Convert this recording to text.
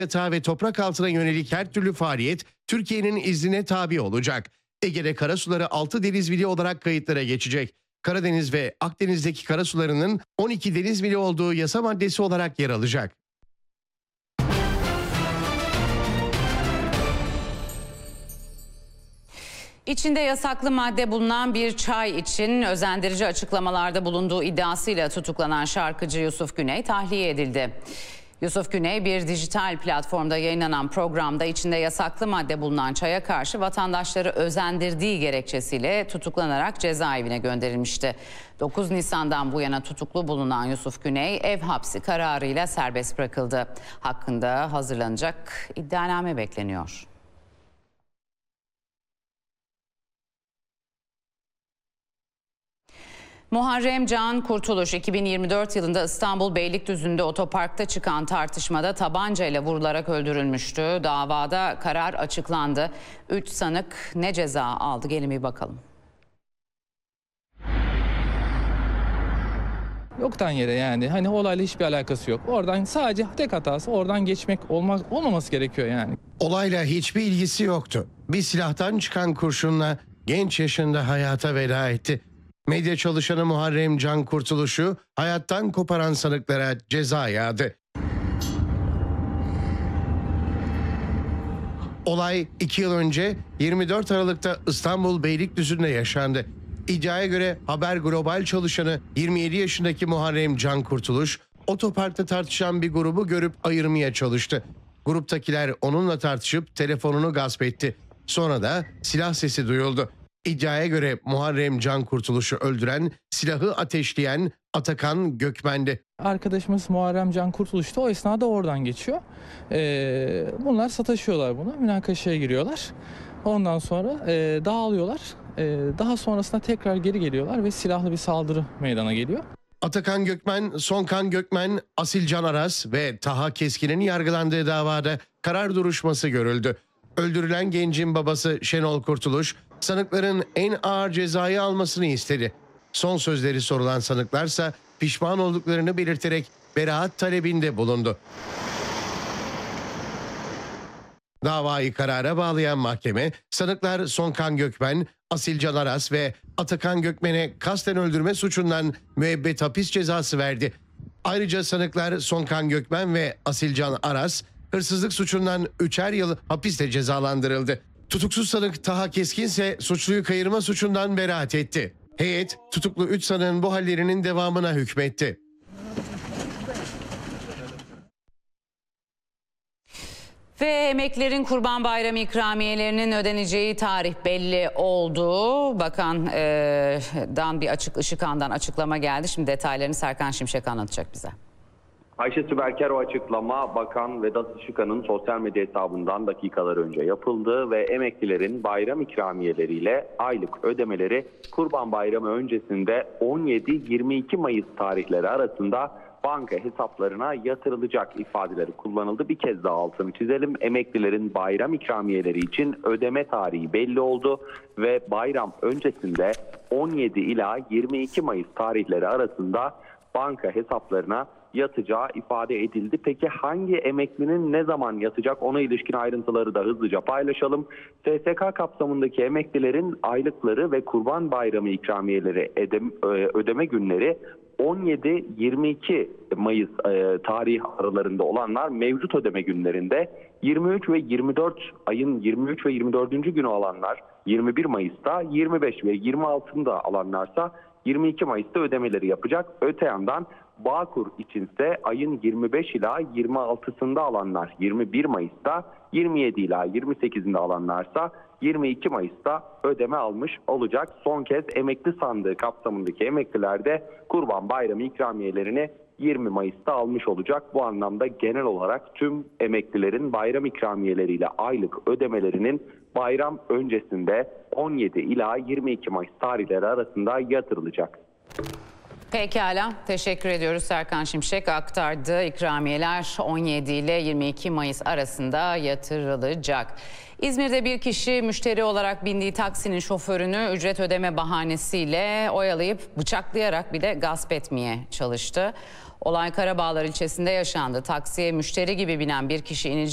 yatağı ve toprak altına yönelik her türlü faaliyet Türkiye'nin iznine tabi olacak. Ege'de karasuları 6 deniz mili olarak kayıtlara geçecek. Karadeniz ve Akdeniz'deki karasularının 12 deniz mili olduğu yasa maddesi olarak yer alacak. İçinde yasaklı madde bulunan bir çay için özendirici açıklamalarda bulunduğu iddiasıyla tutuklanan şarkıcı Yusuf Güney tahliye edildi. Yusuf Güney bir dijital platformda yayınlanan programda içinde yasaklı madde bulunan çaya karşı vatandaşları özendirdiği gerekçesiyle tutuklanarak cezaevine gönderilmişti. 9 Nisan'dan bu yana tutuklu bulunan Yusuf Güney ev hapsi kararıyla serbest bırakıldı. Hakkında hazırlanacak iddianame bekleniyor. Muharrem Can Kurtuluş 2024 yılında İstanbul Beylikdüzü'nde otoparkta çıkan tartışmada tabancayla vurularak öldürülmüştü. Davada karar açıklandı. 3 sanık ne ceza aldı? Gelin bir bakalım. Yoktan yere yani hani olayla hiçbir alakası yok. Oradan sadece tek hatası oradan geçmek olmaması gerekiyor yani. Olayla hiçbir ilgisi yoktu. Bir silahtan çıkan kurşunla genç yaşında hayata veda etti. Medya çalışanı Muharrem Can Kurtuluş'u hayattan koparan sanıklara ceza yağdı. Olay 2 yıl önce 24 Aralık'ta İstanbul Beylikdüzü'nde yaşandı. İddiaya göre Haber Global çalışanı 27 yaşındaki Muharrem Can Kurtuluş, otoparkta tartışan bir grubu görüp ayırmaya çalıştı. Gruptakiler onunla tartışıp telefonunu gasp etti. Sonra da silah sesi duyuldu. İddiaya göre Muharrem Can Kurtuluş'u öldüren, silahı ateşleyen Atakan Gökmen'di. Arkadaşımız Muharrem Can Kurtuluş da o esnada oradan geçiyor. Bunlar sataşıyorlar buna, münakaşaya giriyorlar. Ondan sonra dağılıyorlar. Daha sonrasında tekrar geri geliyorlar ve silahlı bir saldırı meydana geliyor. Atakan Gökmen, Sonkan Gökmen, Asilcan Aras ve Taha Keskin'in yargılandığı davada karar duruşması görüldü. Öldürülen gencin babası Şenol Kurtuluş, sanıkların en ağır cezayı almasını istedi. Son sözleri sorulan sanıklarsa pişman olduklarını belirterek beraat talebinde bulundu. Davayı karara bağlayan mahkeme, sanıklar Sonkan Gökmen, Asilcan Aras ve Atakan Gökmen'e kasten öldürme suçundan müebbet hapis cezası verdi. Ayrıca sanıklar Sonkan Gökmen ve Asilcan Aras, hırsızlık suçundan 3'er yıl hapisle cezalandırıldı. Tutuksuz sanık Taha Keskin ise suçluyu kayırma suçundan beraat etti. Heyet, tutuklu 3 sanığın bu hallerinin devamına hükmetti. Ve emeklilerin Kurban Bayramı ikramiyelerinin ödeneceği tarih belli oldu. Bakan'dan Işıkhan'dan açıklama geldi. Şimdi detaylarını Serkan Şimşek anlatacak bize. Ayşe Süberker o açıklama Bakan Vedat Işıkhan'ın sosyal medya hesabından dakikalar önce yapıldı ve emeklilerin bayram ikramiyeleriyle aylık ödemeleri Kurban Bayramı öncesinde 17-22 Mayıs tarihleri arasında banka hesaplarına yatırılacak ifadeleri kullanıldı. Bir kez daha altını çizelim. Emeklilerin bayram ikramiyeleri için ödeme tarihi belli oldu ve bayram öncesinde 17 ila 22 Mayıs tarihleri arasında banka hesaplarına yatacağı ifade edildi. Peki hangi emeklinin ne zaman yatacak, ona ilişkin ayrıntıları da hızlıca paylaşalım. SSK kapsamındaki emeklilerin aylıkları ve Kurban Bayramı ikramiyeleri ödeme günleri 17-22 Mayıs tarih aralarında olanlar mevcut ödeme günlerinde, 23 ve 24 ayın 23 ve 24. günü alanlar 21 Mayıs'ta, 25 ve 26'ında alanlarsa 22 Mayıs'ta ödemeleri yapacak. Öte yandan Bağkur içinse ayın 25 ila 26'sında alanlar 21 Mayıs'ta, 27 ila 28'inde alanlarsa 22 Mayıs'ta ödeme almış olacak. Son kez emekli sandığı kapsamındaki emekliler de Kurban Bayramı ikramiyelerini 20 Mayıs'ta almış olacak. Bu anlamda genel olarak tüm emeklilerin bayram ikramiyeleriyle aylık ödemelerinin bayram öncesinde 17 ila 22 Mayıs tarihleri arasında yatırılacak. Pekala, teşekkür ediyoruz. Serkan Şimşek aktardı. İkramiyeler 17 ile 22 Mayıs arasında yatırılacak. İzmir'de bir kişi müşteri olarak bindiği taksinin şoförünü ücret ödeme bahanesiyle oyalayıp bıçaklayarak bir de gasp etmeye çalıştı. Olay Karabağlar ilçesinde yaşandı. Taksiye müşteri gibi binen bir kişi